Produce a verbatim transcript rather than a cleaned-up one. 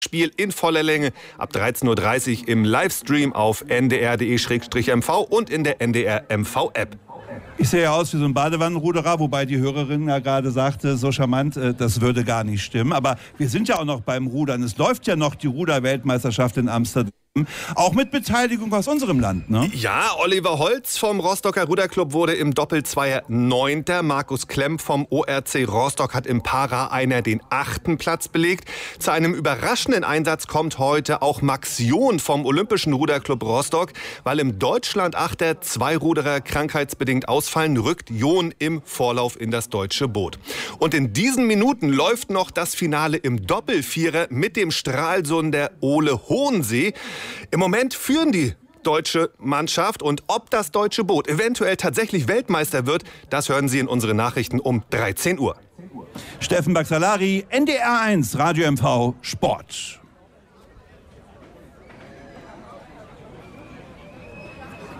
Spiel in voller Länge ab dreizehn Uhr dreißig im Livestream auf n d r punkt d e Schrägstrich m v und in der N D R M V-App. Ich sehe ja aus wie so ein Badewannenruderer, wobei die Hörerin ja gerade sagte, so charmant, das würde gar nicht stimmen. Aber wir sind ja auch noch beim Rudern. Es läuft ja noch die Ruder-Weltmeisterschaft in Amsterdam. Auch mit Beteiligung aus unserem Land, ne? Ja, Oliver Holz vom Rostocker Ruderclub wurde im Doppelzweier Neunter. Markus Klemm vom O R C Rostock hat im Para-Einer den achten Platz belegt. Zu einem überraschenden Einsatz kommt heute auch Max John vom Olympischen Ruderclub Rostock. Weil im Deutschland-Achter zwei Ruderer krankheitsbedingt ausfallen, rückt John im Vorlauf in das deutsche Boot. Und in diesen Minuten läuft noch das Finale im Doppelvierer mit dem Stralsunder Ole Hohensee. Im Moment führen die deutsche Mannschaft und ob das deutsche Boot eventuell tatsächlich Weltmeister wird, das hören Sie in unseren Nachrichten um dreizehn Uhr. Steffen Baxalari, N D R eins, Radio M V, Sport.